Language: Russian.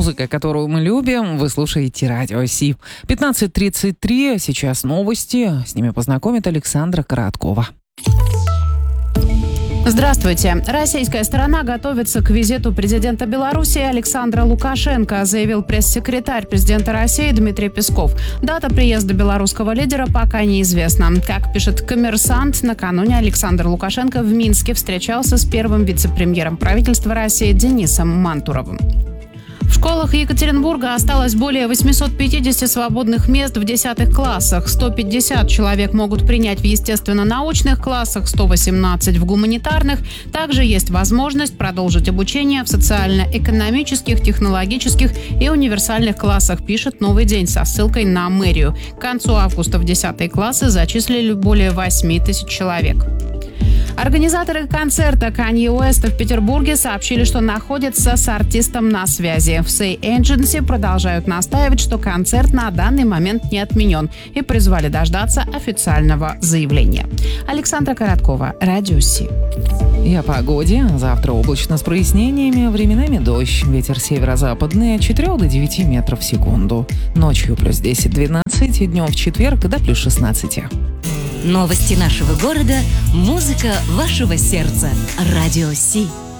Музыка, которую мы любим, вы слушаете Радио Си. 15:33, сейчас новости. С ними познакомит Александра Короткова. Здравствуйте. Российская сторона готовится к визиту президента Беларуси Александра Лукашенко, заявил пресс-секретарь президента России Дмитрий Песков. Дата приезда белорусского лидера пока неизвестна. Как пишет «Коммерсант», накануне Александр Лукашенко в Минске встречался с первым вице-премьером правительства России Денисом Мантуровым. В школах Екатеринбурга осталось более 850 свободных мест в 10 классах. 150 человек могут принять в естественно-научных классах, 118 в гуманитарных. Также есть возможность продолжить обучение в социально-экономических, технологических и универсальных классах, пишет «Новый день» со ссылкой на мэрию. К концу августа в 10 классы зачислили более 8 тысяч человек. Организаторы концерта Канье Уэста в Петербурге сообщили, что находятся с артистом на связи. В Say Agency продолжают настаивать, что концерт на данный момент не отменен, и призвали дождаться официального заявления. Александра Короткова, Радио Си. И о погоде. Завтра облачно с прояснениями, временами дождь. Ветер северо-западный от 4 до 9 метров в секунду. Ночью плюс 10-12, и днем в четверг до плюс 16. Новости нашего города, музыка вашего сердца. Радио Си.